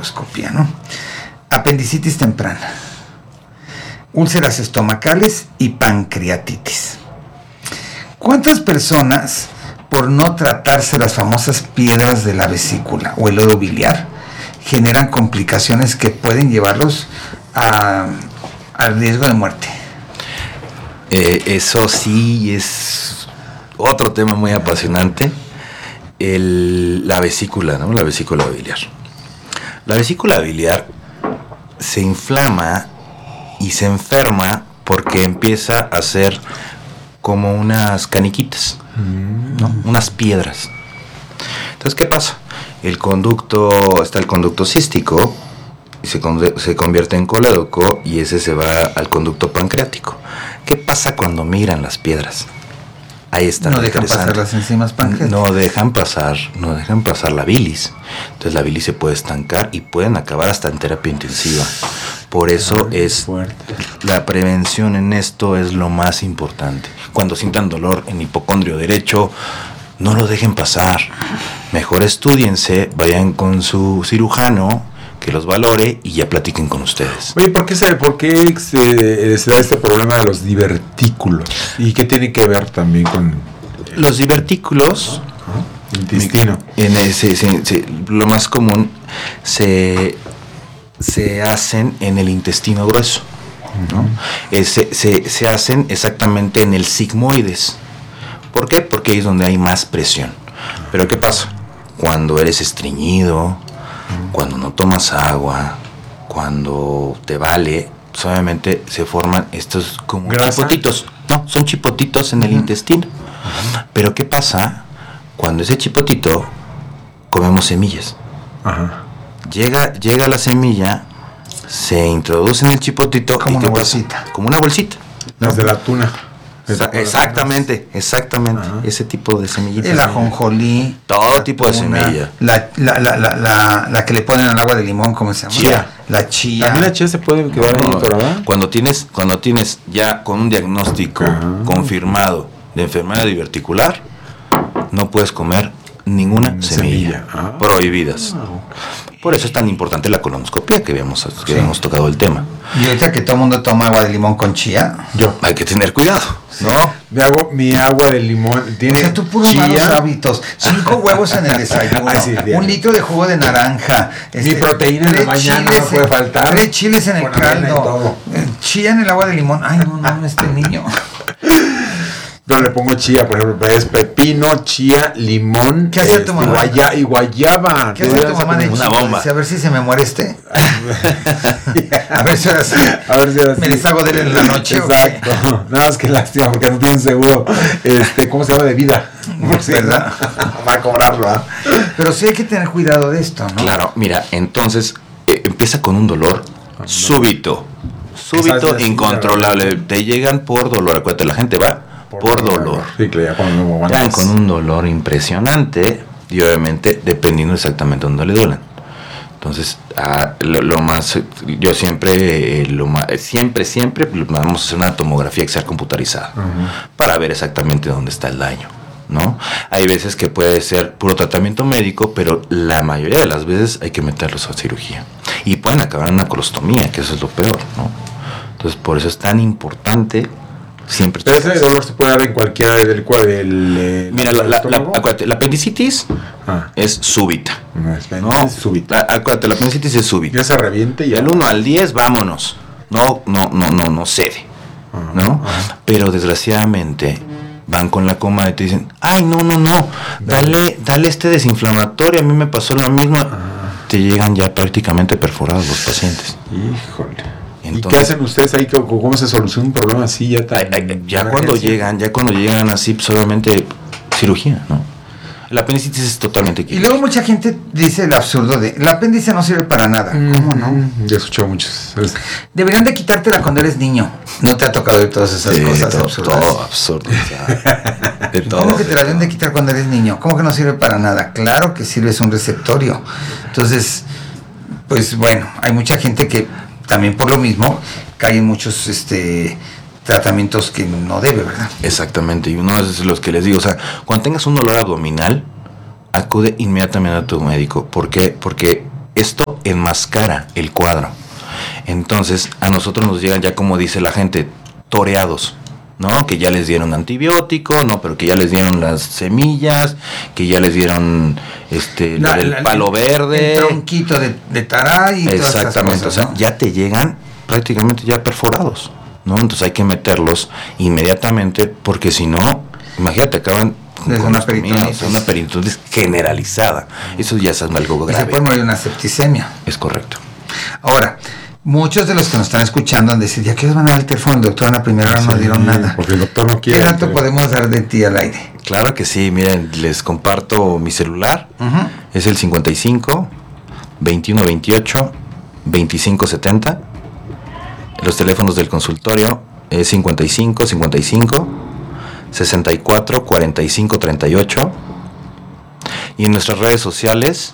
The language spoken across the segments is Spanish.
coloscopia, ¿no? Apendicitis temprana, úlceras estomacales y pancreatitis. ¿Cuántas personas, por no tratarse las famosas piedras de la vesícula o el lodo biliar, generan complicaciones que pueden llevarlos al riesgo de muerte? Eso sí es otro tema muy apasionante. La vesícula, ¿no? La vesícula biliar. La vesícula biliar se inflama y se enferma porque empieza a hacer como unas caniquitas, ¿no? Unas piedras. Entonces, ¿qué pasa? Está el conducto cístico y se convierte en colédoco, y ese se va al conducto pancreático. ¿Qué pasa cuando migran las piedras? Ahí está. No dejan pasar las enzimas pancreáticas. No dejan pasar la bilis. Entonces la bilis se puede estancar y pueden acabar hasta en terapia intensiva. Por eso la prevención en esto es lo más importante. Cuando sientan dolor en hipocondrio derecho, no lo dejen pasar. Mejor estúdiense, vayan con su cirujano que los valore y ya platiquen con ustedes. Oye, ¿por qué se da este problema de los divertículos? ¿Y qué tiene que ver también con los divertículos? Intestino. Lo más común se hacen en el intestino grueso, ¿no? Se hacen exactamente en el sigmoides. ¿Por qué? Porque ahí es donde hay más presión. Pero ¿qué pasa? Cuando eres estreñido, cuando no tomas agua, cuando te vale, pues obviamente se forman estos como chipotitos. No, son chipotitos en el intestino. Pero ¿qué pasa? Cuando ese chipotito comemos semillas. Llega la semilla, se introduce en el chipotito. Como una bolsita. Como una bolsita. Las de la tuna. Exactamente. Ese tipo de semillitas. El ajonjolí. Todo tipo de semilla. La que le ponen al agua de limón, ¿cómo se llama? Chía. La chía. También la chía se puede quedar ahí, ¿verdad? Cuando tienes ya con un diagnóstico confirmado de enfermedad diverticular, no puedes comer ninguna semilla. Prohibidas. Por eso es tan importante la colonoscopia que habíamos tocado el tema. Y ahorita que todo el mundo toma agua de limón con chía, hay que tener cuidado, ¿no? Mi agua de limón tiene, o sea, tú puros malos hábitos. 5 huevos en el desayuno, 1 litro de jugo de naranja, mi proteína en la mañana no puede faltar, 3 chiles en el caldo, chía en el agua de limón. Ay, no, este niño. Pero le pongo chía, por ejemplo, es pepino, chía, limón, ¿qué hacía tu mamá? Y guayaba. ¿Qué hacía tu mamá de una bomba? A ver si se me muere a ver si ahora sí. Me deshago de él en la noche. Exacto. Nada más que lástima porque no tienen seguro, ¿cómo se llama? De vida. ¿Verdad? Va a cobrarlo, ¿ah? Pero sí hay que tener cuidado de esto, ¿no? Claro, mira, entonces empieza con un dolor súbito, incontrolable. Te llegan por dolor. Acuérdate, la gente va por dolor. Sí, claro, ya con un dolor impresionante y obviamente dependiendo exactamente dónde le duelen. Entonces, lo más, yo siempre vamos a hacer una tomografía axial computarizada para ver exactamente dónde está el daño, ¿no? Hay veces que puede ser puro tratamiento médico, pero la mayoría de las veces hay que meterlos a cirugía y pueden acabar en una colostomía, que eso es lo peor, ¿no? Entonces, por eso es tan importante siempre. Pero ese dolor se puede dar en cualquiera mira, acuérdate, la apendicitis es súbita. Es súbita. Acuérdate, la apendicitis es súbita. Ya se reviente y del 1 al 10, vámonos. No cede, ¿no? Pero desgraciadamente van con la coma y te dicen, ay, no, dale este desinflamatorio, a mí me pasó lo mismo. Te llegan ya prácticamente perforados los pacientes. Híjole. Entonces, ¿y qué hacen ustedes ahí? ¿Cómo se soluciona un problema así? Ya cuando llegan así, pues obviamente cirugía, ¿no? El apéndice es totalmente químico. Y luego mucha gente dice el absurdo de el apéndice no sirve para nada. ¿Cómo no? Ya he escuchado muchos. Deberían de quitártela cuando eres niño. No te ha tocado ver todas esas cosas absurdas. Todo absurdo. ¿Cómo que te la deben de quitar cuando eres niño? ¿Cómo que no sirve para nada? Claro que sirve, es un receptorio. Entonces, pues bueno, hay mucha gente que también por lo mismo cae en muchos tratamientos que no debe, ¿verdad? Exactamente, y uno es los que les digo, o sea, cuando tengas un dolor abdominal, acude inmediatamente a tu médico. ¿Por qué? Porque esto enmascara el cuadro. Entonces, a nosotros nos llegan ya, como dice la gente, toreados, ¿no? Que ya les dieron antibiótico, no, pero que ya les dieron las semillas, que ya les dieron el palo verde, el tronquito de taray y exactamente, todas esas cosas, o sea, ¿no? ya te llegan prácticamente ya perforados, ¿no? Entonces hay que meterlos inmediatamente, porque si no, imagínate, acaban Es con una costomía, peritonitis. o sea, una peritonitis generalizada. Eso ya es algo Y se grave. puede morir una septicemia. Es correcto. Ahora, muchos de los que nos están escuchando han decidido, ¿ya qué van a dar el teléfono? El doctor en la primera hora no Sí, dieron nada. porque el doctor no ¿Qué quiere. dato podemos dar de ti al aire? Claro que sí, miren, les comparto mi celular. Ujú. Es el 55 21 28 25 70. Los teléfonos del consultorio es 55 55 64 45 38. Y en nuestras redes sociales,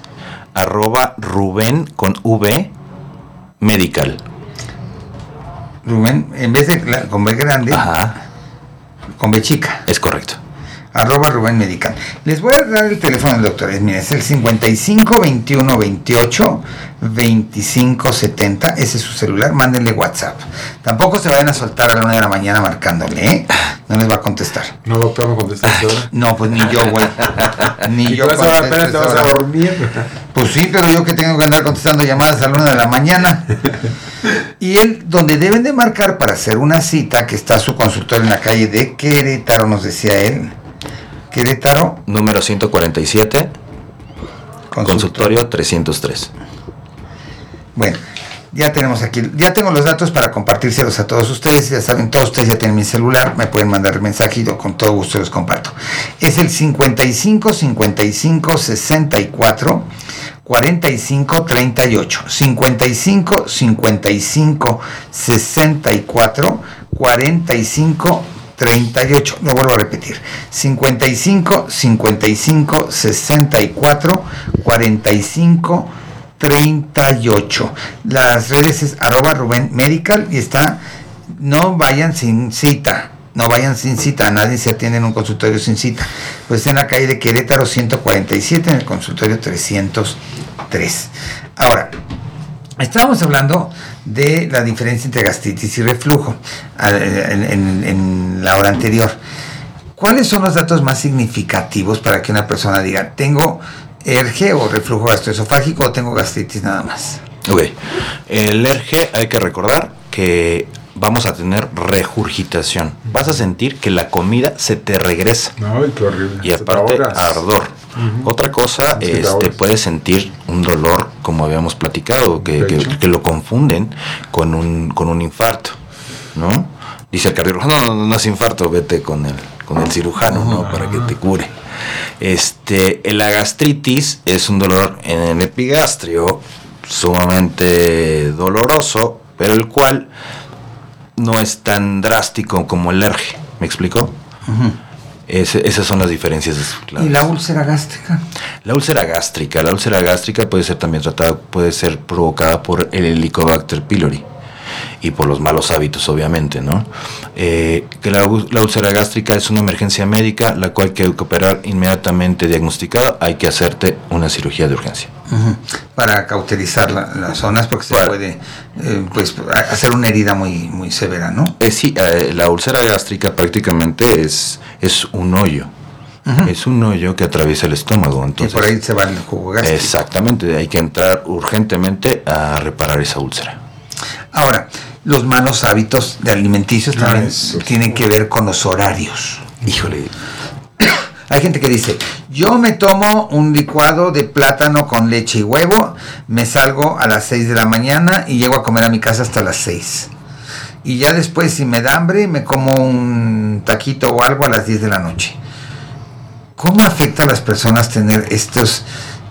@Rubén con V Medical. Rubén, en vez de con B grande, Ajá, con B chica. es correcto. @Rubén Medical. Les voy a dar el teléfono del doctor. Mira, es el 55 21 28 25 70. Ese es su celular. Mándenle WhatsApp. Tampoco se vayan a soltar a la 1 de la mañana marcándole, ¿eh? No les va a contestar. No, doctor, no contestaste ahora. No, pues ni yo, güey. Ni yo Apenas contesto te vas esa a hora. dormir. Pues sí, pero yo que tengo que andar contestando llamadas a la 1 de la mañana. Y él, donde deben de marcar para hacer una cita, que está su consultorio en la calle de Querétaro, nos decía él. Querétaro, Número 147, consultorio 303. Bueno, ya tenemos aquí, ya tengo los datos para compartírselos a todos ustedes. Ya saben, todos ustedes ya tienen mi celular, me pueden mandar mensajito, con todo gusto los comparto. Es el 55 55 64 45 38. 55 55 64 45 38. Lo vuelvo a repetir. 55 55 64 45 38. Las redes es @Rubén Medical y está. No vayan sin cita. No vayan sin cita. Nadie se atiende en un consultorio sin cita. Pues en la calle de Querétaro 147, en el consultorio 303. Ahora, estábamos hablando de la diferencia entre gastritis y reflujo en la hora anterior. ¿Cuáles son los datos más significativos para que una persona diga, tengo ERGE o reflujo gastroesofágico o tengo gastritis nada más? Ok, el ERGE hay que recordar que vamos a tener regurgitación. Vas a sentir que la comida se te regresa. No, qué horrible. Y aparte, ardor. Otra cosa, puedes sentir un dolor, como habíamos platicado, que lo confunden con un infarto, ¿no? Dice el cardiólogo, no es infarto, vete con el cirujano, ¿no? Para que te cure. La gastritis es un dolor en el epigastrio sumamente doloroso, pero el cual no es tan drástico como el ERGE. ¿Me explico? Uh-huh. Esas son las diferencias claves. ¿Y la úlcera gástrica? La úlcera gástrica puede ser también tratada, puede ser provocada por el Helicobacter pylori y por los malos hábitos, obviamente, ¿no? Que la úlcera gástrica es una emergencia médica, la cual hay que operar inmediatamente diagnosticada. Hay que hacerte una cirugía de urgencia. Uh-huh. Para cauterizar las zonas, porque se puede hacer una herida muy, muy severa, ¿no? Sí, la úlcera gástrica prácticamente es un hoyo. Uh-huh. Es un hoyo que atraviesa el estómago. Entonces, y por ahí se va el jugo gástrico. Exactamente, hay que entrar urgentemente a reparar esa úlcera. Ahora, los malos hábitos de alimenticios también tienen que ver con los horarios. Híjole. Hay gente que dice, yo me tomo un licuado de plátano con leche y huevo, me salgo a las 6 de la mañana y llego a comer a mi casa hasta las 6. Y ya después, si me da hambre, me como un taquito o algo a las 10 de la noche. ¿Cómo afecta a las personas tener estos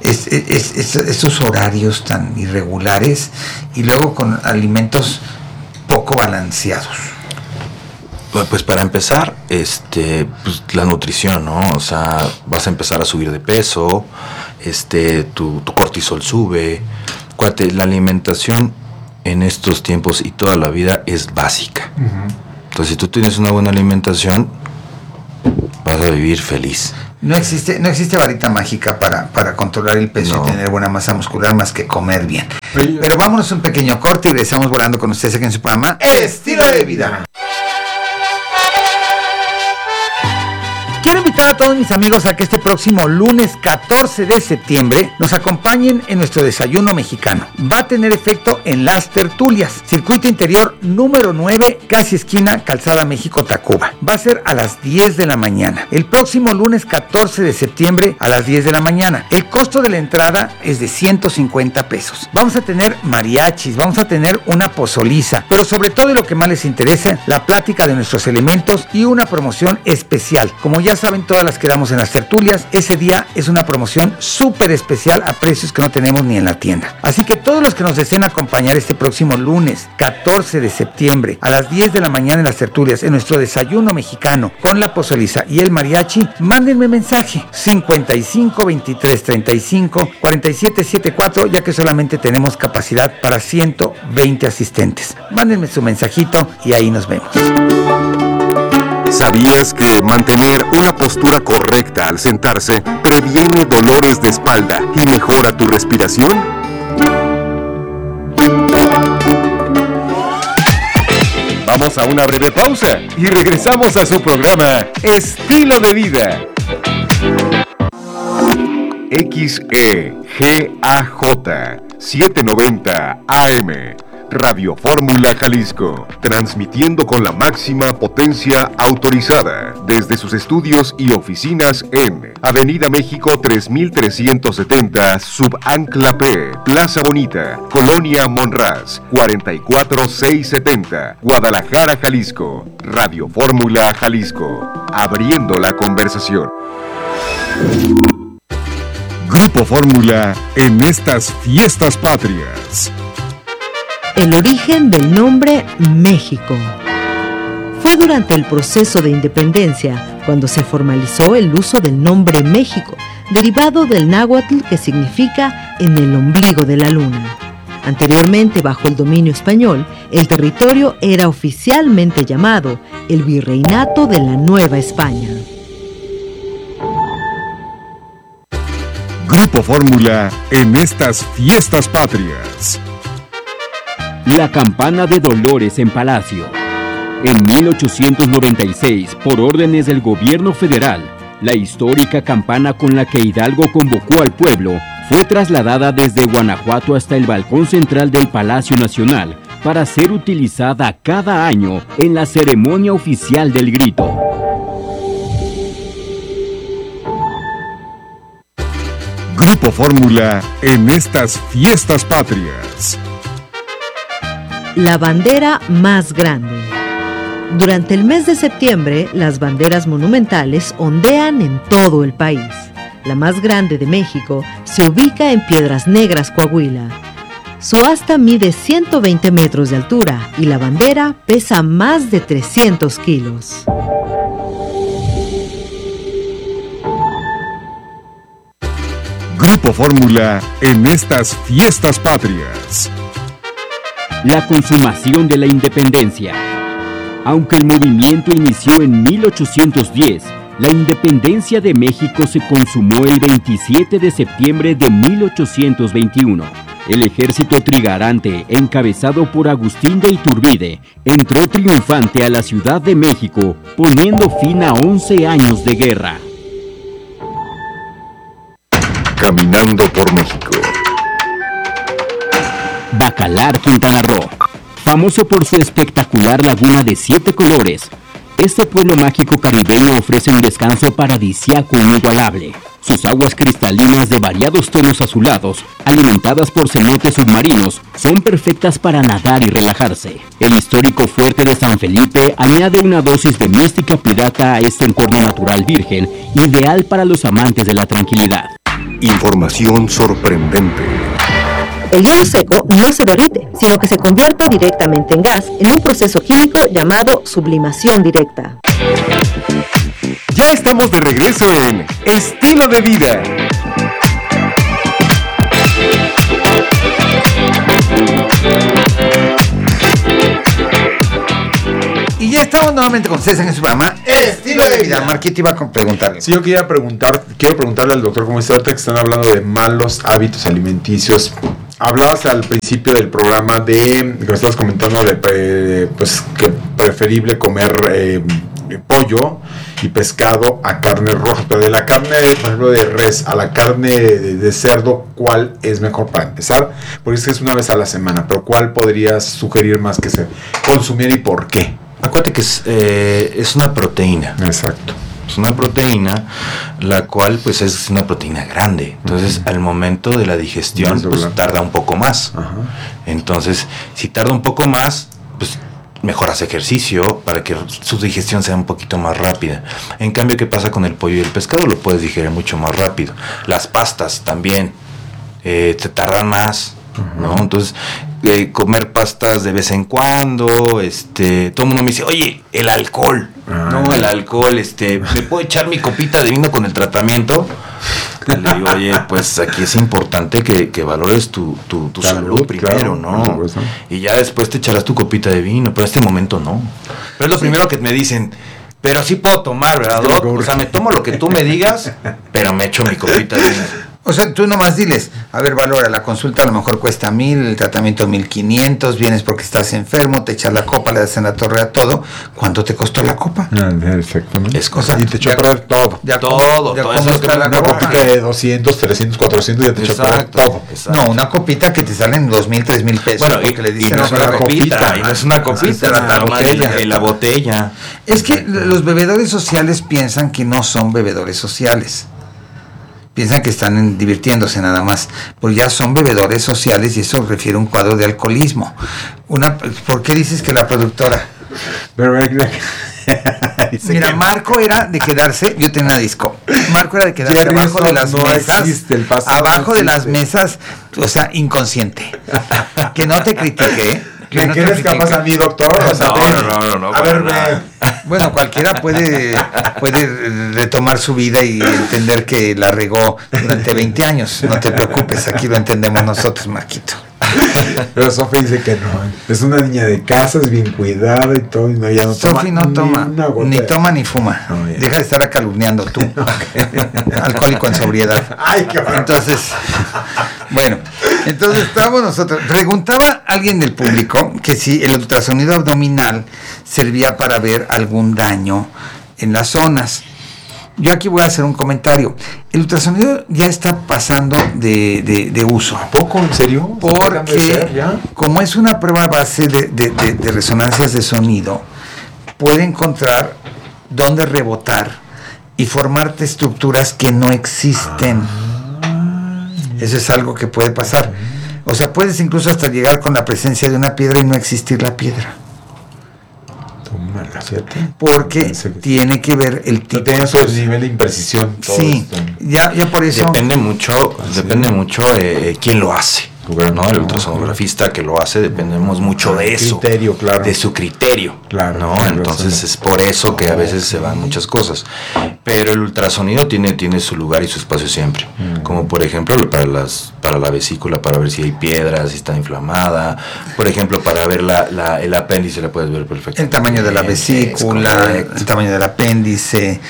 horarios tan irregulares y luego con alimentos poco balanceados? Pues para empezar, pues la nutrición, ¿no? O sea, vas a empezar a subir de peso, tu cortisol sube. La alimentación en estos tiempos y toda la vida es básica. Uh-huh. Entonces, si tú tienes una buena alimentación, vas a a vivir feliz. No existe varita mágica para controlar el peso y tener buena masa muscular más que comer bien. Pero vámonos a un pequeño corte y regresamos volando con ustedes aquí en su programa Estilo de Vida. Quiero invitar a todos mis amigos a que este próximo lunes 14 de septiembre nos acompañen en nuestro desayuno mexicano. Va a tener efecto en Las Tertulias, circuito interior número 9, casi esquina Calzada México-Tacuba. Va a ser a las 10 de la mañana. El próximo lunes 14 de septiembre a las 10 de la mañana. El costo de la entrada es de 150 pesos. Vamos a tener mariachis, vamos a tener una pozoliza, pero sobre todo, y lo que más les interesa, la plática de nuestros elementos y una promoción especial. Como ya saben, todas las que damos en Las Tertulias, ese día es una promoción súper especial a precios que no tenemos ni en la tienda. Así que todos los que nos deseen acompañar este próximo lunes 14 de septiembre a las 10 de la mañana en Las Tertulias, en nuestro desayuno mexicano con la pozoliza y el mariachi, mándenme mensaje 55 23 35 47 74, ya que solamente tenemos capacidad para 120 asistentes. Mándenme su mensajito y ahí nos vemos. ¿Sabías que mantener una postura correcta al sentarse previene dolores de espalda y mejora tu respiración? Vamos a una breve pausa y regresamos a su programa Estilo de Vida. XEGAJ 790 AM Radio Fórmula Jalisco, transmitiendo con la máxima potencia autorizada desde sus estudios y oficinas en Avenida México 3370, Subancla P, Plaza Bonita, Colonia Monraz, 44670, Guadalajara, Jalisco. Radio Fórmula Jalisco, abriendo la conversación. Grupo Fórmula en estas fiestas patrias. El origen del nombre México. Fue durante el proceso de independencia cuando se formalizó el uso del nombre México, derivado del náhuatl que significa en el ombligo de la luna. Anteriormente, bajo el dominio español, el territorio era oficialmente llamado el Virreinato de la Nueva España. Grupo Fórmula en estas fiestas patrias. La campana de Dolores en Palacio. En 1896, por órdenes del gobierno federal, la histórica campana con la que Hidalgo convocó al pueblo fue trasladada desde Guanajuato hasta el balcón central del Palacio Nacional para ser utilizada cada año en la ceremonia oficial del grito. Grupo Fórmula en estas fiestas patrias. La bandera más grande. Durante el mes de septiembre, las banderas monumentales ondean en todo el país. La más grande de México se ubica en Piedras Negras, Coahuila. Su asta mide 120 metros de altura y la bandera pesa más de 300 kilos. Grupo Fórmula en estas fiestas patrias. La consumación de la independencia. Aunque el movimiento inició en 1810, la independencia de México se consumó el 27 de septiembre de 1821. El ejército trigarante, encabezado por Agustín de Iturbide, entró triunfante a la Ciudad de México, poniendo fin a 11 años de guerra. Caminando por México. Bacalar, Quintana Roo. Famoso por su espectacular laguna de 7 colores, este pueblo mágico caribeño ofrece un descanso paradisíaco inigualable. Sus aguas cristalinas de variados tonos azulados, alimentadas por cenotes submarinos, son perfectas para nadar y relajarse. El histórico fuerte de San Felipe añade una dosis de mística pirata a este entorno natural virgen, ideal para los amantes de la tranquilidad. Información sorprendente. El hielo seco no se derrite, sino que se convierte directamente en gas en un proceso químico llamado sublimación directa. Ya estamos de regreso en Estilo de Vida. Y ya estamos Estamos nuevamente con ustedes en su programa Estilo de Vida. Marquito iba a preguntarle. Sí, yo quiero preguntarle al doctor, como está ahorita que están hablando de malos hábitos alimenticios. Hablabas al principio del programa que me estabas comentando pues que preferible comer pollo y pescado a carne roja, pero de la carne, por ejemplo, de res a la carne de cerdo, ¿cuál es mejor para empezar? Porque es una vez a la semana, pero ¿cuál podrías sugerir más que se consumiera y por qué? Acuérdate que es una proteína. Exacto. Es una proteína, la cual pues es una proteína grande. Entonces, al momento de la digestión, pues tarda un poco más. Ajá. Entonces, si tarda un poco más, pues mejor hace ejercicio para que su digestión sea un poquito más rápida. En cambio, ¿qué pasa con el pollo y el pescado? Lo puedes digerir mucho más rápido. Las pastas también te tardan más, ¿no? Entonces, comer pastas de vez en cuando, todo el mundo me dice, oye, el alcohol, no, el alcohol, ¿me puedo echar mi copita de vino con el tratamiento? Le digo, oye, pues aquí es importante que valores tu salud primero, ¿no? Y ya después te echarás tu copita de vino, pero en este momento no. Pero es lo primero que me dicen, pero sí puedo tomar, ¿verdad, Doc? O sea, me tomo lo que tú me digas, pero me echo mi copita de vino. O sea, tú nomás diles, a ver, valora, la consulta a lo mejor cuesta 1,000, el tratamiento 1,500, vienes porque estás enfermo, te echas la copa, le das en la torre a todo. ¿Cuánto te costó la copa? Exactamente. Es cosa. Y te echó a perder todo. Todo eso es Una copita de 200, 300, 400 ya te echó a perder todo. Exacto. No, una copita que te salen 2,000, 3,000 pesos. Bueno, porque le dicen no es una copita, y no es una copita, la botella. En la botella. Es que los bebedores sociales piensan que no son bebedores sociales. Piensan que están divirtiéndose nada más, pues ya son bebedores sociales y eso refiere a un cuadro de alcoholismo. ¿Por qué dices que la productora? Mira, Marco era de quedarse, yo tenía una disco, Marco era de quedarse abajo de las mesas, abajo de las mesas, o sea, inconsciente. Que no te critique, ¿Qué eres capaz a mí, doctor? O sea, no. A ver, bueno, cualquiera puede retomar su vida y entender que la regó durante 20 años. No te preocupes, aquí lo entendemos nosotros, Marquito. Pero Sofi dice que no. Es una niña de casa, es bien cuidada y todo. Y no, ya no Sofi no toma, ni toma ni fuma. No, deja de estar calumniando tú. Alcohólico en sobriedad. Ay, qué bueno. Entonces estábamos nosotros. Preguntaba alguien del público que si el ultrasonido abdominal servía para ver algún daño en las zonas. Yo aquí voy a hacer un comentario. El ultrasonido ya está pasando de uso. ¿A poco? ¿En serio? Porque como es una prueba base de resonancias de sonido, puede encontrar dónde rebotar y formarte estructuras que no existen. Eso es algo que puede pasar. O sea, puedes incluso hasta llegar con la presencia de una piedra y no existir la piedra. Porque tiene que ver el tipo. Tiene su nivel de imprecisión. Sí, ya por eso. Depende mucho quién lo hace. ¿no? El ultrasonografista que lo hace, dependemos mucho de eso, criterio, claro, de su criterio, claro, ¿no? Entonces es por eso que a veces se van muchas cosas, pero el ultrasonido tiene su lugar y su espacio siempre, como por ejemplo para la vesícula, para ver si hay piedras, si está inflamada, por ejemplo para ver el apéndice, la puedes ver perfectamente, el tamaño de la vesícula, el tamaño del apéndice,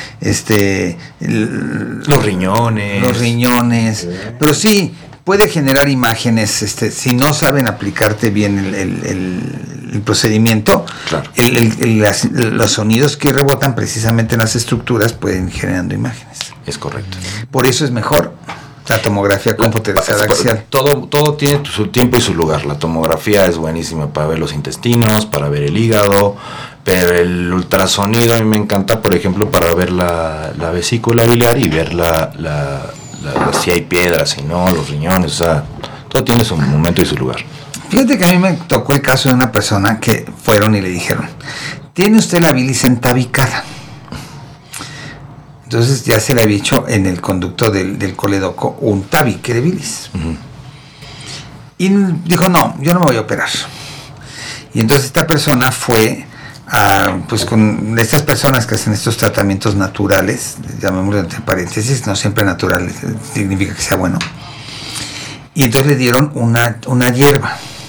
los riñones, pero sí puede generar imágenes, si no saben aplicarte bien el procedimiento, claro. Los sonidos que rebotan precisamente en las estructuras pueden generando imágenes. Es correcto. Por eso es mejor la tomografía computerizada axial. Todo tiene su tiempo y su lugar. La tomografía es buenísima para ver los intestinos, para ver el hígado, pero el ultrasonido a mí me encanta, por ejemplo, para ver la vesícula biliar y ver si hay piedras, si no, los riñones, o sea, todo tiene su momento y su lugar. Fíjate que a mí me tocó el caso de una persona que fueron y le dijeron, tiene usted la bilis entabicada. Entonces ya se le había hecho en el conducto del coledoco un tabique de bilis. Uh-huh. Y dijo, no, yo no me voy a operar. Y entonces esta persona fue pues con estas personas que hacen estos tratamientos naturales, llamémoslo entre paréntesis, no siempre naturales, significa que sea bueno. Y entonces le dieron una hierba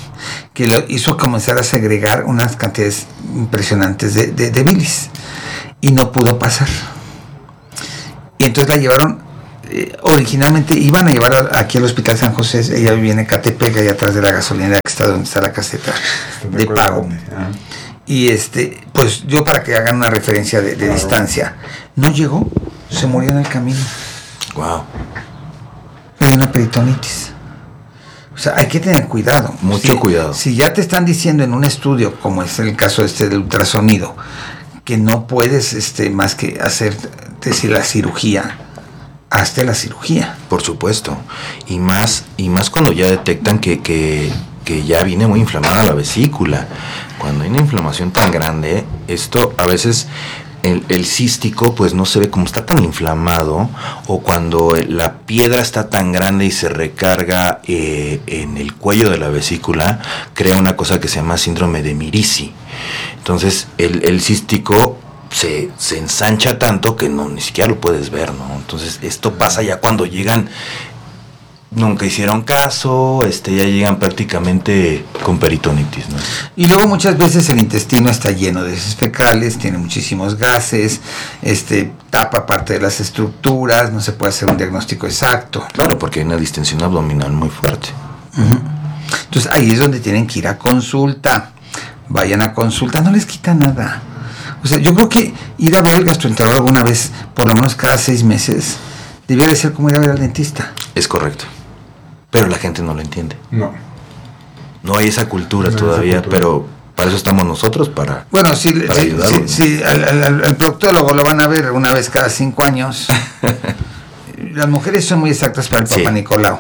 que lo hizo comenzar a segregar unas cantidades impresionantes de bilis, y no pudo pasar. Y entonces la llevaron, originalmente iban a llevar aquí al Hospital San José, ella vivía en Ecatepec, ahí atrás de la gasolinera que está donde está la caseta de pago. Y pues yo, para que hagan una referencia de distancia, no llegó, se murió en el camino. Wow. De una peritonitis. O sea, hay que tener cuidado. Mucho cuidado. Si ya te están diciendo en un estudio, como es el caso del ultrasonido, que no puedes más que hacer, decir, la cirugía, hazte la cirugía. Por supuesto. Y más cuando ya detectan que ya viene muy inflamada la vesícula. Cuando hay una inflamación tan grande, esto a veces el cístico pues no se ve, como está tan inflamado, o cuando la piedra está tan grande y se recarga en el cuello de la vesícula, crea una cosa que se llama síndrome de Mirici. Entonces el cístico se ensancha tanto que ni siquiera lo puedes ver, ¿no? Entonces esto pasa ya cuando llegan, nunca hicieron caso, ya llegan prácticamente con peritonitis, ¿no? Y luego muchas veces el intestino está lleno de heces fecales, tiene muchísimos gases, tapa parte de las estructuras, no se puede hacer un diagnóstico exacto. Claro, porque hay una distensión abdominal muy fuerte. Uh-huh. Entonces ahí es donde tienen que ir a consulta. Vayan a consulta, no les quita nada. O sea, yo creo que ir a ver al gastroenterólogo una vez, por lo menos cada 6 meses, debería de ser como ir a ver al dentista. Es correcto. Pero la gente no lo entiende. No hay esa cultura todavía, pero para eso estamos nosotros, para ayudarlos. Sí, al proctólogo lo van a ver una vez cada 5 años. Las mujeres son muy exactas para el Papa Nicolau,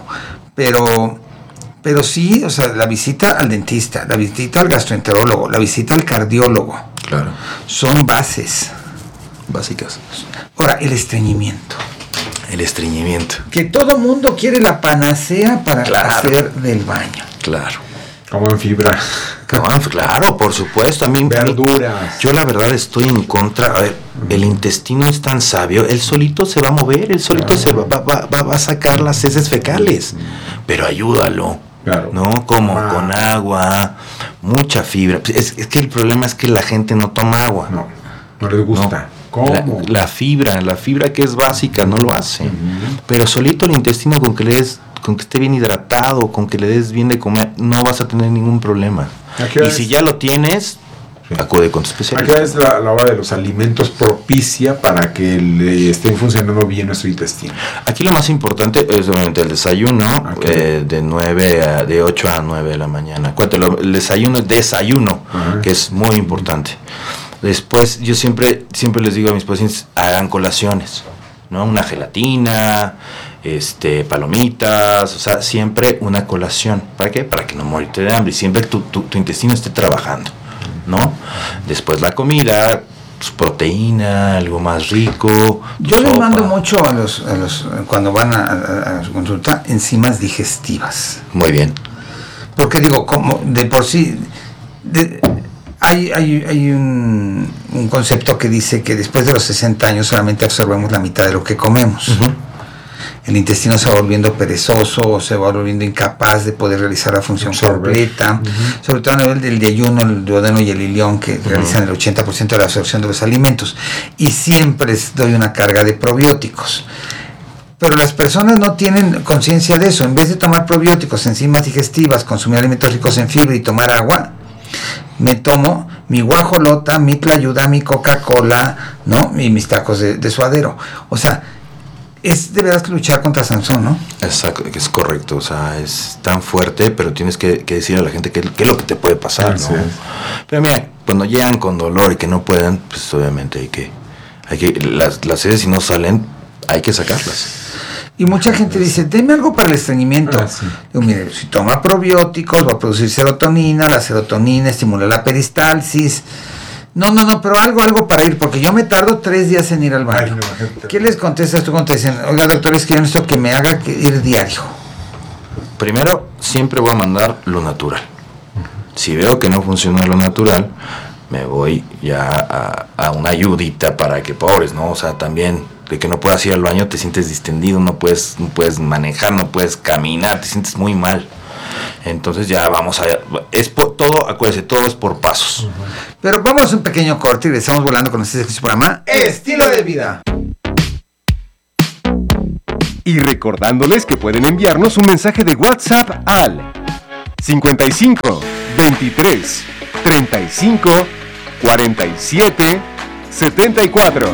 pero sí, o sea, la visita al dentista, la visita al gastroenterólogo, la visita al cardiólogo. Claro. Son bases básicas. Ahora, el estreñimiento. Que todo mundo quiere la panacea para hacer del baño. Claro. Como en fibra. Claro, por supuesto. Verduras. Yo la verdad estoy en contra. A ver, el intestino es tan sabio, él solito se va a mover, él solito se va a sacar las heces fecales. Pero ayúdalo. Claro. ¿No? Como con agua, mucha fibra. Es que el problema es que la gente no toma agua. No les gusta. No. ¿Cómo? La fibra que es básica no lo hace. Pero solito el intestino, con que esté bien hidratado, con que le des bien de comer, no vas a tener ningún problema. Y si ya lo tienes, acude con tu especialista. Acá es la hora de los alimentos propicia para que le estén funcionando bien nuestro intestino. Aquí lo más importante es obviamente el desayuno, de 8 a 9 de la mañana. Cuéntelo, el desayuno, que es muy importante. Después, yo siempre les digo a mis pacientes, hagan colaciones, ¿no? Una gelatina, palomitas, o sea, siempre una colación. ¿Para qué? Para que no morirte de hambre y siempre tu intestino esté trabajando, ¿no? Después la comida, pues, proteína, algo más rico. Yo les mando mucho a los cuando van a su consulta, enzimas digestivas. Muy bien. Porque digo, como de por sí... Hay un concepto que dice que después de los 60 años solamente absorbemos la mitad de lo que comemos. Uh-huh. El intestino se va volviendo perezoso, o se va volviendo incapaz de poder realizar la función completa, sobre todo a nivel del ayuno, el duodeno y el ilión, que realizan el 80% de la absorción de los alimentos. Y siempre les doy una carga de probióticos. Pero las personas no tienen conciencia de eso. En vez de tomar probióticos, enzimas digestivas, consumir alimentos ricos en fibra y tomar agua, me tomo mi guajolota, mi tlayuda, mi Coca-Cola, ¿no? Y mis tacos de suadero. O sea, es de verdad luchar contra Sansón, ¿no? Exacto, es correcto. O sea, es tan fuerte, pero tienes que decir a la gente qué es lo que te puede pasar, ¿no? Pero mira, cuando llegan con dolor y que no pueden, pues obviamente hay que las heces, si no salen, hay que sacarlas. Y mucha gente dice, deme algo para el estreñimiento. Digo, mire, si toma probióticos, va a producir serotonina, la serotonina estimula la peristalsis. No, pero algo para ir, porque yo me tardo 3 días en ir al baño. ¿Qué les contestas tú cuando te dicen, oiga, doctor, es que yo necesito que me haga ir diario? Primero, siempre voy a mandar lo natural. Si veo que no funciona lo natural, me voy ya a una ayudita para que, pobres, ¿no? O sea, también... de que no puedas ir al baño, te sientes distendido, no puedes manejar, no puedes caminar, te sientes muy mal. Entonces ya vamos a... todo, acuérdense, todo es por pasos. Pero vamos a un pequeño corte y estamos volando con este programa Estilo de Vida. Y recordándoles que pueden enviarnos un mensaje de WhatsApp al 55 23 35 47 74.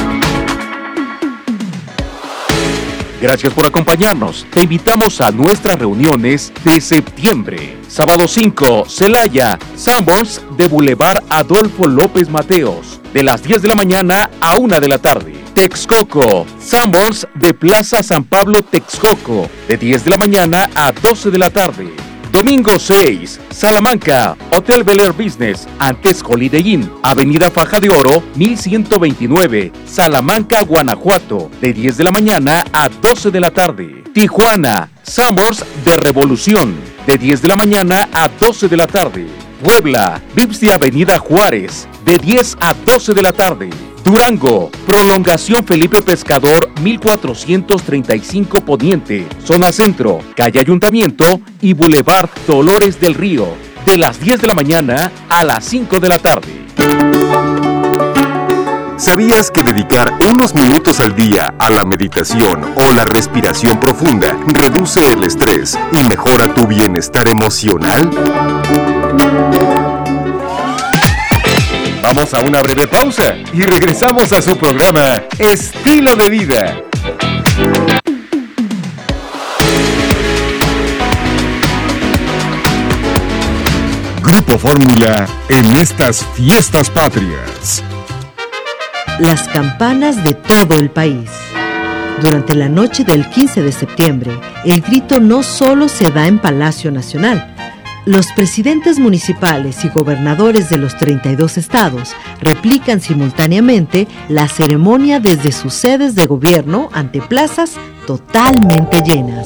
Gracias por acompañarnos. Te invitamos a nuestras reuniones de septiembre. Sábado 5, Celaya, Sanborns de Boulevard Adolfo López Mateos, de las 10 de la mañana a 1 de la tarde. Texcoco, Sanborns de Plaza San Pablo, Texcoco, de 10 de la mañana a 12 de la tarde. Domingo 6, Salamanca, Hotel Bel Air Business, antes Holiday Inn, Avenida Faja de Oro, 1129, Salamanca, Guanajuato, de 10 de la mañana a 12 de la tarde. Tijuana, Sanborns de Revolución, de 10 de la mañana a 12 de la tarde. Puebla, Vips de Avenida Juárez, de 10 a 12 de la tarde. Durango, Prolongación Felipe Pescador, 1435 Poniente, Zona Centro, Calle Ayuntamiento y Boulevard Dolores del Río, de las 10 de la mañana a las 5 de la tarde. ¿Sabías que dedicar unos minutos al día a la meditación o la respiración profunda reduce el estrés y mejora tu bienestar emocional? Vamos a una breve pausa y regresamos a su programa Estilo de Vida. Grupo Fórmula en estas fiestas patrias. Las campanas de todo el país. Durante la noche del 15 de septiembre, el grito no solo se da en Palacio Nacional. Los presidentes municipales y gobernadores de los 32 estados replican simultáneamente la ceremonia desde sus sedes de gobierno ante plazas totalmente llenas.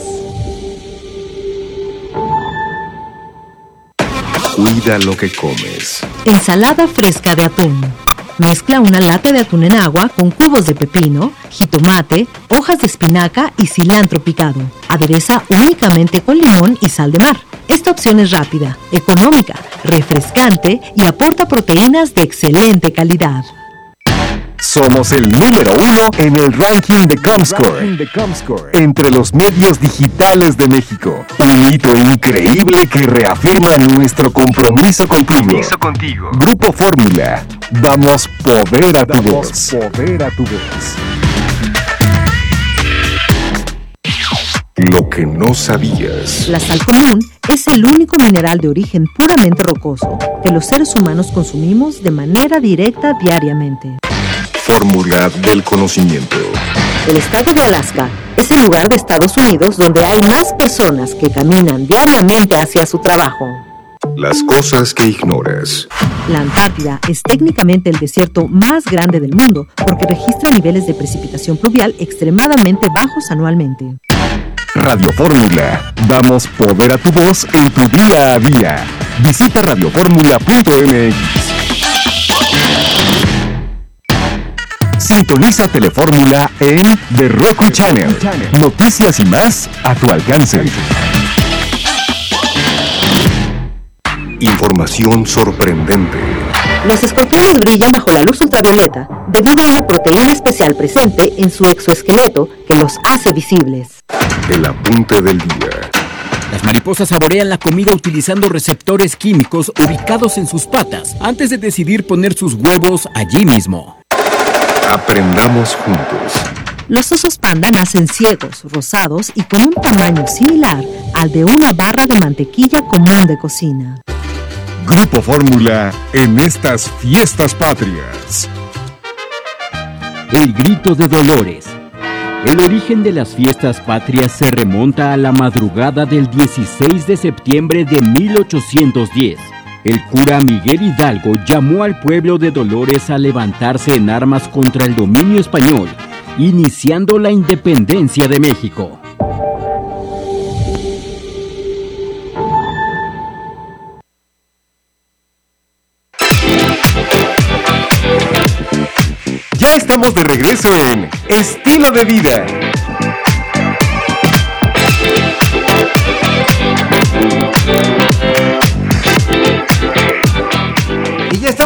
Cuida lo que comes. Ensalada fresca de atún. Mezcla una lata de atún en agua con cubos de pepino, jitomate, hojas de espinaca y cilantro picado. Adereza únicamente con limón y sal de mar. Esta opción es rápida, económica, refrescante y aporta proteínas de excelente calidad. Somos el número 1 en el ranking de Comscore, entre los medios digitales de México. Un hito increíble que reafirma nuestro compromiso contigo. Grupo Fórmula, damos poder a tu voz. Lo que no sabías. La sal común es el único mineral de origen puramente rocoso que los seres humanos consumimos de manera directa diariamente. Fórmula del conocimiento. El estado de Alaska es el lugar de Estados Unidos donde hay más personas que caminan diariamente hacia su trabajo. Las cosas que ignoras. La Antártida es técnicamente el desierto más grande del mundo porque registra niveles de precipitación pluvial extremadamente bajos anualmente. Radio Fórmula, damos poder a tu voz en tu día a día. Visita radioformula.mx. Sintoniza Telefórmula en The Roku Channel. Noticias y más a tu alcance. Información sorprendente. Los escorpiones brillan bajo la luz ultravioleta debido a una proteína especial presente en su exoesqueleto que los hace visibles. El apunte del día. Las mariposas saborean la comida utilizando receptores químicos ubicados en sus patas antes de decidir poner sus huevos allí mismo. Aprendamos juntos. Los osos panda nacen ciegos, rosados y con un tamaño similar al de una barra de mantequilla común de cocina. Grupo Fórmula en estas fiestas patrias. El grito de Dolores. El origen de las fiestas patrias se remonta a la madrugada del 16 de septiembre de 1810. El cura Miguel Hidalgo llamó al pueblo de Dolores a levantarse en armas contra el dominio español, iniciando la independencia de México. Ya estamos de regreso en Estilo de Vida.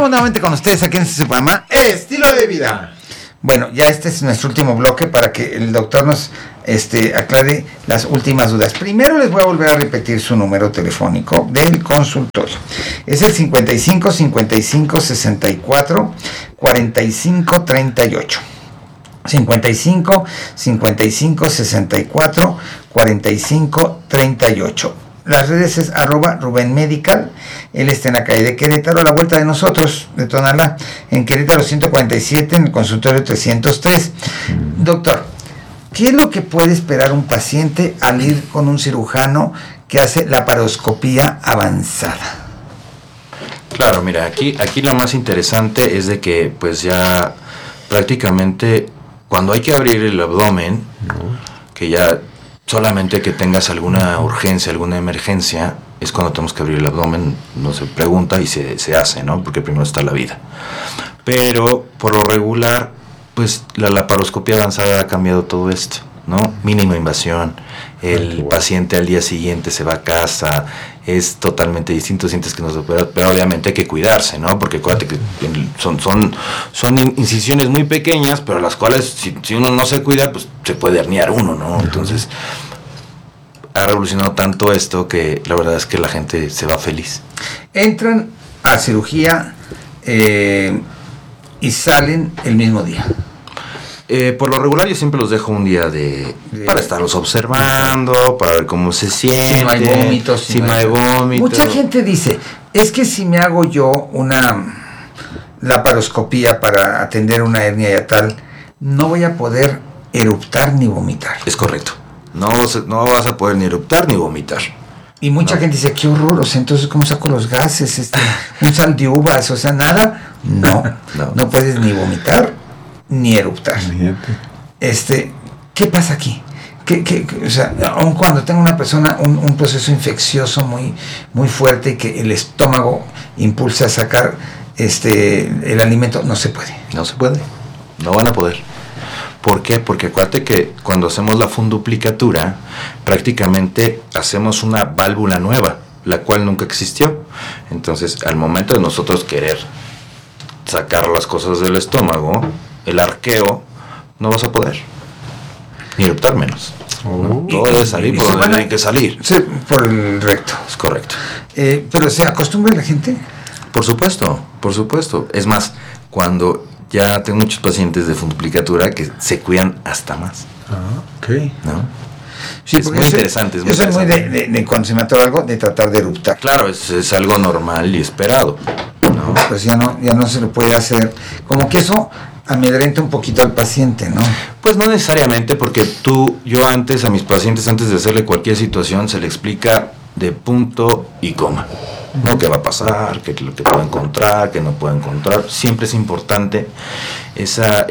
nuevamente con ustedes aquí en este programa Estilo de vida. Bueno, ya este es nuestro último bloque para que el doctor nos aclare las últimas dudas. Primero les voy a volver a repetir su número telefónico del consultorio. Es el 55 55 64 45 38. 55 55 64 45 38. Las redes es @Rubén Medical. Él está en la calle de Querétaro, a la vuelta de nosotros, de Tonalá, en Querétaro 147, en el consultorio 303. Doctor, ¿qué es lo que puede esperar un paciente al ir con un cirujano que hace laparoscopía avanzada? Claro, mira, aquí lo más interesante es de que pues ya prácticamente cuando hay que abrir el abdomen, que ya solamente que tengas alguna urgencia, alguna emergencia, es cuando tenemos que abrir el abdomen, no se pregunta y se hace, ¿no? Porque primero está la vida. Pero por lo regular, pues la laparoscopía avanzada ha cambiado todo esto, ¿no? Mínima invasión, el paciente al día siguiente se va a casa, es totalmente distinto, sientes que no se opera, pero obviamente hay que cuidarse, ¿no? Porque acuérdate que son incisiones muy pequeñas, pero las cuales si uno no se cuida, pues se puede herniar uno, ¿no? Entonces ha revolucionado tanto esto que la verdad es que la gente se va feliz. Entran a cirugía y salen el mismo día. Por lo regular yo siempre los dejo un día para estarlos observando, para ver cómo se sienten. Si no hay vómitos. Si no hay vómitos. Mucha gente dice, es que si me hago yo una laparoscopía para atender una hernia yatal, no voy a poder eruptar ni vomitar. Es correcto. No vas a poder ni eruptar ni vomitar. Y mucha gente dice, qué horror, o sea, entonces ¿cómo saco los gases? Un sal de uvas, o sea, nada. No puedes ni vomitar ni eruptar. ¿Qué pasa aquí? O sea, aun cuando tenga una persona un proceso infeccioso muy, muy fuerte y que el estómago impulsa a sacar el alimento, no se puede. No se puede. No van a poder. ¿Por qué? Porque acuérdate que cuando hacemos la funduplicatura, prácticamente hacemos una válvula nueva, la cual nunca existió. Entonces, al momento de nosotros querer sacar las cosas del estómago, el arqueo, no vas a poder. Ni eruptar menos. ¿No? Todo debe salir por donde tiene que salir. Sí, por el recto. Es correcto. ¿Pero se acostumbra la gente? Por supuesto. Es más, cuando ya tengo muchos pacientes de funduplicatura que se cuidan hasta más. Ok. ¿No? Sí, es muy interesante. Yo soy muy de cuando se me atora algo, de tratar de eruptar. Claro, es algo normal y esperado, ¿no? Pues ya no se lo puede hacer. Como que eso amedrenta un poquito al paciente, ¿no? Pues no necesariamente, porque yo antes a mis pacientes, antes de hacerle cualquier situación, se le explica de punto y coma. ¿No? ¿Qué va a pasar? ¿Qué lo que puede encontrar? ¿Qué no puede encontrar? Siempre es importante esa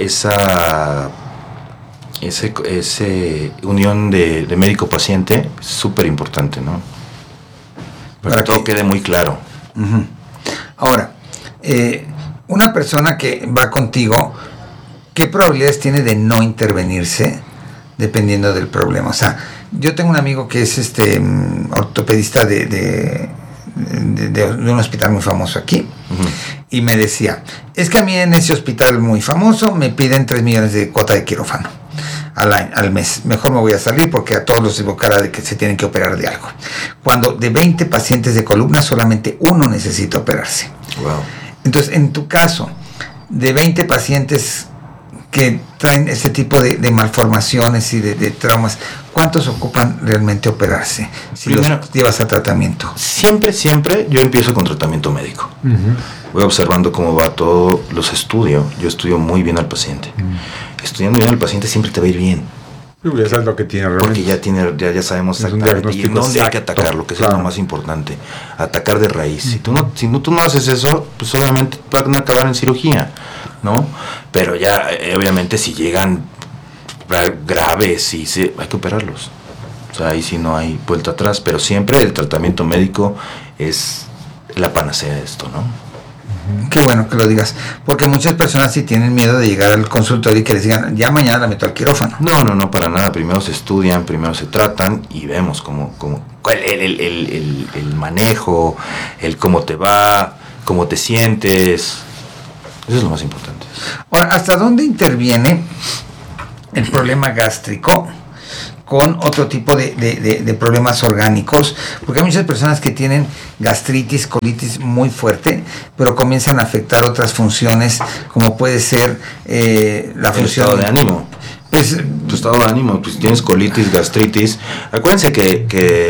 unión de médico-paciente, es súper importante, ¿no? Para que todo quede muy claro. Uh-huh. Ahora, una persona que va contigo, ¿qué probabilidades tiene de no intervenirse dependiendo del problema? O sea, yo tengo un amigo que es ortopedista de un hospital muy famoso aquí, y me decía, es que a mí en ese hospital muy famoso me piden 3 millones de cuota de quirófano al mes, mejor me voy a salir porque a todos los evocará de que se tienen que operar de algo, cuando de 20 pacientes de columna solamente uno necesita operarse. Wow. Entonces, en tu caso, de 20 pacientes que traen ese tipo de malformaciones y de traumas, ¿cuántos ocupan realmente operarse si primero, los llevas a tratamiento? Siempre yo empiezo con tratamiento médico. Voy observando cómo va todo, los estudio. Yo estudio muy bien al paciente. Estudiando bien al paciente siempre te va a ir bien. Ya sabes lo que tiene realmente. Porque ya sabemos exactamente y dónde hay que atacarlo, que es lo más importante. Atacar de raíz. Si tú no haces eso, pues obviamente van a acabar en cirugía, ¿no? Pero ya, obviamente, si llegan graves, hay que operarlos. O sea, ahí sí no hay vuelta atrás. Pero siempre el tratamiento médico es la panacea de esto, ¿no? Qué bueno que lo digas, porque muchas personas sí tienen miedo de llegar al consultorio y que les digan, ya mañana la meto al quirófano. No, para nada. Primero se estudian, primero se tratan y vemos el manejo, el cómo te va, cómo te sientes, Eso es lo más importante. Ahora, ¿hasta dónde interviene el problema gástrico con otro tipo de problemas orgánicos? Porque hay muchas personas que tienen gastritis, colitis muy fuerte, pero comienzan a afectar otras funciones, como puede ser la función estado de ánimo. Tu estado de ánimo, pues tienes colitis, gastritis. Acuérdense que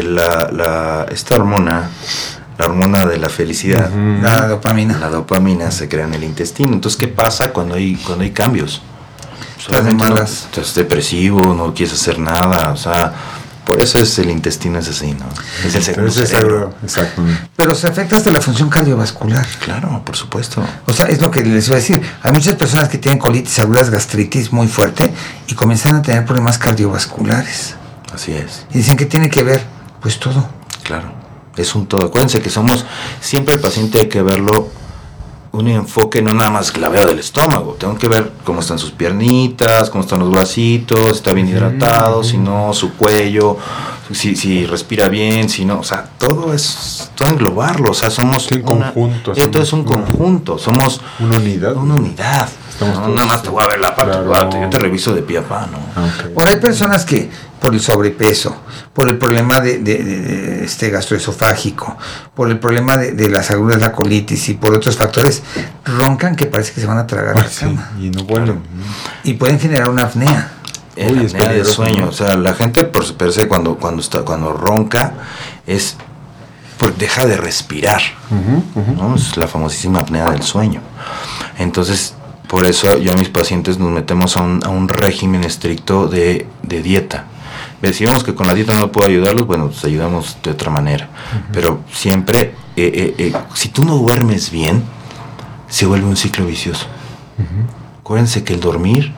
esta hormona, la hormona de la felicidad, la dopamina se crea en el intestino. Entonces, ¿qué pasa cuando hay cambios? Estás de malas. Estás depresivo, no quieres hacer nada, o sea, por eso es el intestino, es así, ¿no? Es el segundo cerebro. Exacto. Pero se afecta hasta la función cardiovascular. Claro, por supuesto. O sea, es lo que les iba a decir. Hay muchas personas que tienen colitis agudas, gastritis muy fuerte y comienzan a tener problemas cardiovasculares. Así es. Y dicen que tiene que ver, pues todo. Claro, es un todo. Acuérdense que siempre el paciente hay que verlo un enfoque, no nada más que la veo del estómago, tengo que ver cómo están sus piernitas, cómo están los bracitos, está bien hidratado, si no, su cuello, si respira bien, si no, o sea, todo englobarlo, o sea, somos conjunto, todo es un conjunto, somos una unidad. No, nada más te voy a ver la parte, claro. Yo te reviso de pie a pa, ¿no? Okay. Ahora hay personas que por el sobrepeso, por el problema de gastroesofágico, por el problema de las agruras, la colitis y por otros factores, roncan que parece que se van a tragar la cama. Y no vuelven. Y pueden generar una apnea. La apnea del sueño, o sea, la gente per se cuando ronca es deja de respirar, ¿no? Es la famosísima apnea del sueño. Entonces, por eso yo a mis pacientes nos metemos a un régimen estricto de dieta. Si vemos que con la dieta no puedo ayudarlos, bueno, pues ayudamos de otra manera. Pero siempre, si tú no duermes bien, se vuelve un ciclo vicioso. Acuérdense que el dormir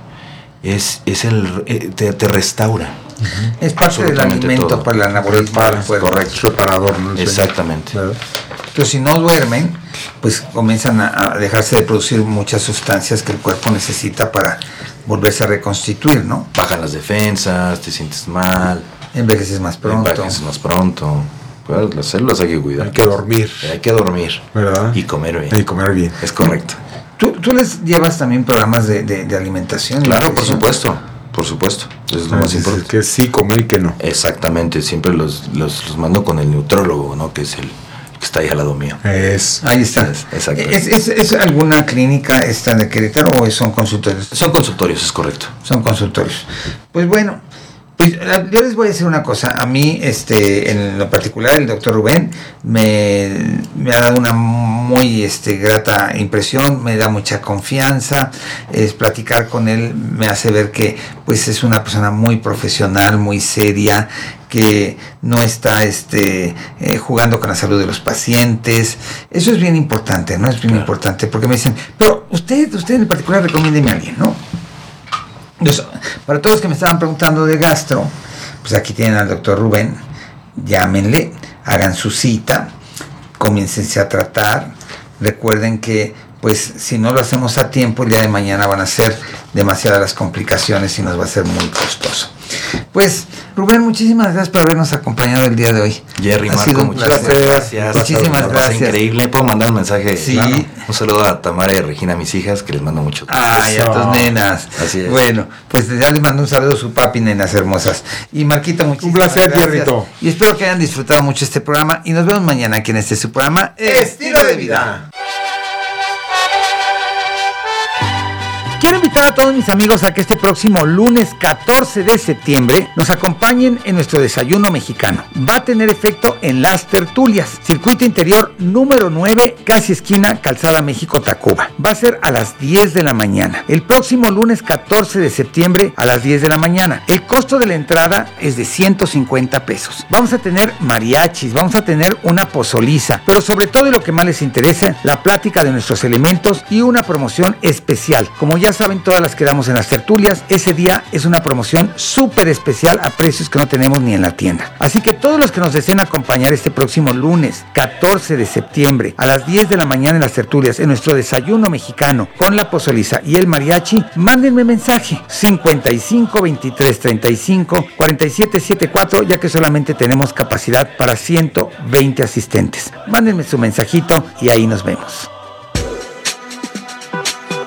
te restaura. Es parte del alimento todo. Para el anabolismo. Correcto, reparador. ¿No? Exactamente. ¿Verdad? Entonces, si no duermen, pues comienzan a dejarse de producir muchas sustancias que el cuerpo necesita para volverse a reconstituir, ¿no? Bajan las defensas, te sientes mal. Envejeces más pronto. Pues las células hay que cuidar. Hay que dormir. ¿Verdad? Y comer bien. Y comer bien. Es correcto. ¿Tú les llevas también programas de alimentación? Claro, por supuesto. Por supuesto, eso es lo más importante. Que sí comer y que no. Exactamente, siempre los mando con el nutriólogo, ¿no? Que es el que está ahí al lado mío. Ahí está. Exacto. ¿Es alguna clínica esta de Querétaro o son consultorios? Son consultorios, es correcto. Son consultorios. Pues bueno, pues yo les voy a decir una cosa. A mí, en lo particular, el doctor Rubén me ha dado una muy grata impresión, me da mucha confianza. Platicar con él me hace ver que pues es una persona muy profesional, muy seria, que no está jugando con la salud de los pacientes. Eso es bien importante, ¿no? Es bien importante, porque me dicen, pero usted en particular recomiéndeme a alguien, ¿no? Entonces, para todos los que me estaban preguntando de gastro, pues aquí tienen al doctor Rubén, llámenle, hagan su cita, comiéncense a tratar. Recuerden que pues si no lo hacemos a tiempo, el día de mañana van a ser demasiadas las complicaciones y nos va a ser muy costoso. Pues Rubén, muchísimas gracias por habernos acompañado el día de hoy. Jerry, Marco, muchas gracias. Muchísimas gracias. Increíble. ¿Puedo mandar un mensaje? Sí. Claro. Un saludo a Tamara y a Regina, mis hijas, que les mando mucho. Ay, a tus nenas. Así es. Bueno, pues ya les mando un saludo a su papi, nenas hermosas. Y Marquito, muchísimas gracias. Un placer, Jerrito. Y espero que hayan disfrutado mucho este programa y nos vemos mañana aquí en su programa Estilo de Vida. Quiero invitar a todos mis amigos a que este próximo lunes 14 de septiembre nos acompañen en nuestro desayuno mexicano. Va a tener efecto en Las Tertulias, circuito interior número 9, casi esquina Calzada México-Tacuba. Va a ser a las 10 de la mañana. El próximo lunes 14 de septiembre a las 10 de la mañana. El costo de la entrada es de 150 pesos. Vamos a tener mariachis, vamos a tener una pozoliza, pero sobre todo y lo que más les interesa, la plática de nuestros elementos y una promoción especial. Como ya saben, todas las que damos en las tertulias, ese día es una promoción súper especial a precios que no tenemos ni en la tienda. Así que todos los que nos deseen acompañar este próximo lunes 14 de septiembre a las 10 de la mañana en las tertulias, en nuestro desayuno mexicano con la pozoliza y el mariachi, mándenme mensaje 55 23 35 47 74, ya que solamente tenemos capacidad para 120 asistentes. Mándenme su mensajito y ahí nos vemos.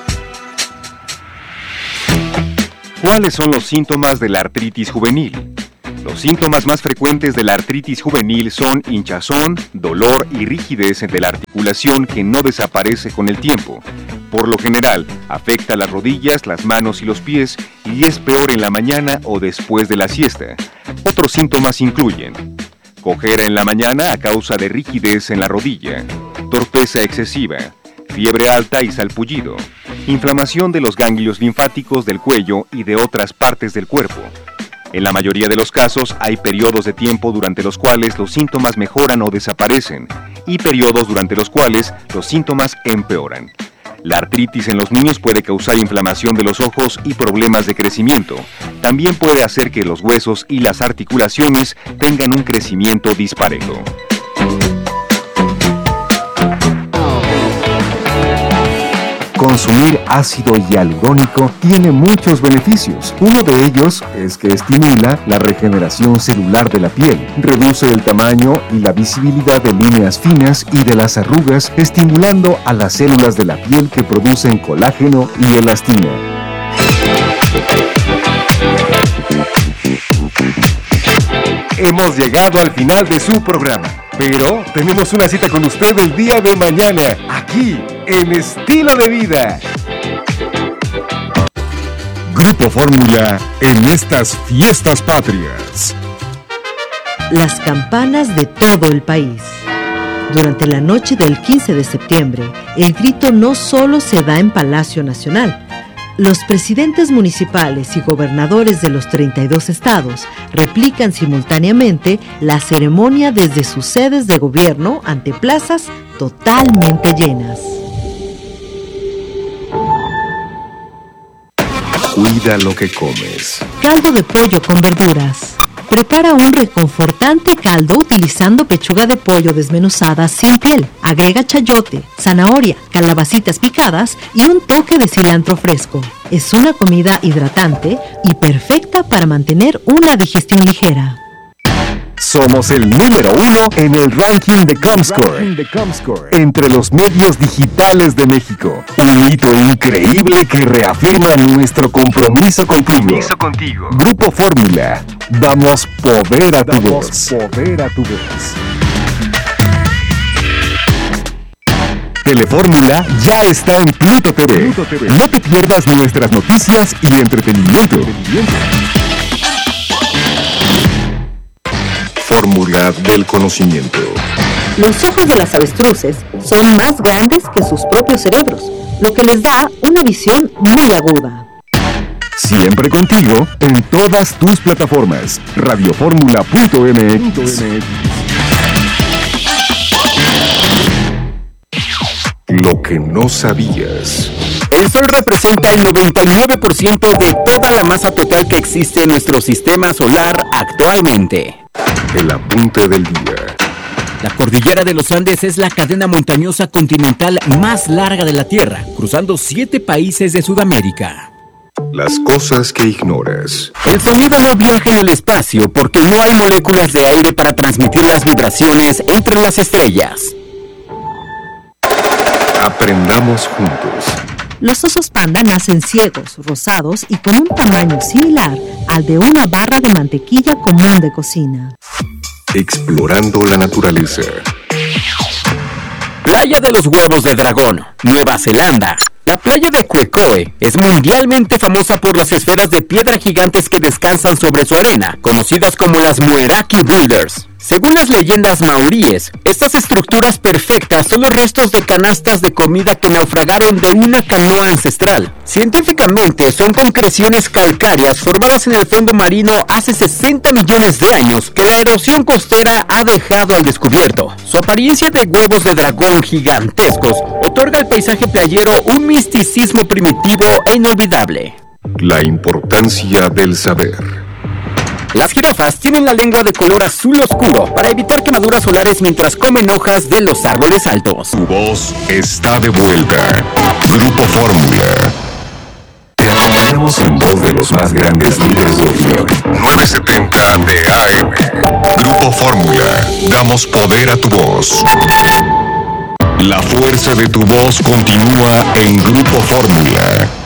¿Cuáles son los síntomas de la artritis juvenil? Los síntomas más frecuentes de la artritis juvenil son hinchazón, dolor y rigidez de la articulación que no desaparece con el tiempo. Por lo general, afecta las rodillas, las manos y los pies y es peor en la mañana o después de la siesta. Otros síntomas incluyen cojera en la mañana a causa de rigidez en la rodilla, torpeza excesiva, fiebre alta y salpullido, inflamación de los ganglios linfáticos del cuello y de otras partes del cuerpo. En la mayoría de los casos hay periodos de tiempo durante los cuales los síntomas mejoran o desaparecen y periodos durante los cuales los síntomas empeoran. La artritis en los niños puede causar inflamación de los ojos y problemas de crecimiento. También puede hacer que los huesos y las articulaciones tengan un crecimiento disparejo. Consumir ácido hialurónico tiene muchos beneficios. Uno de ellos es que estimula la regeneración celular de la piel, reduce el tamaño y la visibilidad de líneas finas y de las arrugas, estimulando a las células de la piel que producen colágeno y elastina. Hemos llegado al final de su programa, pero tenemos una cita con usted el día de mañana, aquí, en Estilo de Vida. Grupo Fórmula en estas fiestas patrias. Las campanas de todo el país. Durante la noche del 15 de septiembre, el grito no solo se da en Palacio Nacional. Los presidentes municipales y gobernadores de los 32 estados replican simultáneamente la ceremonia desde sus sedes de gobierno ante plazas totalmente llenas. Cuida lo que comes. Caldo de pollo con verduras. Prepara un reconfortante caldo utilizando pechuga de pollo desmenuzada sin piel. Agrega chayote, zanahoria, calabacitas picadas y un toque de cilantro fresco. Es una comida hidratante y perfecta para mantener una digestión ligera. Somos el número 1 en el ranking de Comscore, entre los medios digitales de México. Un hito increíble que reafirma nuestro compromiso contigo. Grupo Fórmula, damos poder a tu voz. Telefórmula ya está en Pluto TV. No te pierdas nuestras noticias y entretenimiento. Fórmula del conocimiento. Los ojos de las avestruces son más grandes que sus propios cerebros, lo que les da una visión muy aguda. Siempre contigo en todas tus plataformas. Radioformula.mx. Lo que no sabías. El Sol representa el 99% de toda la masa total que existe en nuestro sistema solar actualmente. El apunte del día. La cordillera de los Andes es la cadena montañosa continental más larga de la Tierra, cruzando 7 países de Sudamérica. Las cosas que ignoras. El sonido no viaja en el espacio porque no hay moléculas de aire para transmitir las vibraciones entre las estrellas. Aprendamos juntos. Los osos panda nacen ciegos, rosados y con un tamaño similar al de una barra de mantequilla común de cocina. Explorando la naturaleza. Playa de los Huevos de Dragón, Nueva Zelanda. La playa de Quecoe es mundialmente famosa por las esferas de piedra gigantes que descansan sobre su arena, conocidas como las Mueraki Boulders. Según las leyendas maoríes, estas estructuras perfectas son los restos de canastas de comida que naufragaron de una canoa ancestral. Científicamente, son concreciones calcáreas formadas en el fondo marino hace 60 millones de años que la erosión costera ha dejado al descubierto. Su apariencia de huevos de dragón gigantescos otorga al paisaje playero un misticismo primitivo e inolvidable. La importancia del saber. Las jirafas tienen la lengua de color azul oscuro para evitar quemaduras solares mientras comen hojas de los árboles altos. Tu voz está de vuelta. Grupo Fórmula. Te acompañamos en voz de los más grandes líderes de opinión. 970 de AM. Grupo Fórmula. Damos poder a tu voz. La fuerza de tu voz continúa en Grupo Fórmula.